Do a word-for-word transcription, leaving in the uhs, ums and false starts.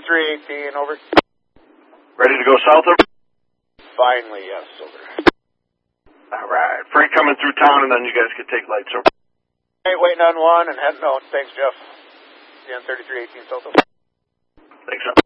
thirty-three eighteen, over. Ready to go south of? Finally, yes, over. All right. Freight coming through town, and then you guys can take lights over. Hey, waiting on one and heading out. Thanks, Jeff. Yeah, thirty-three eighteen south of. Thanks, sir.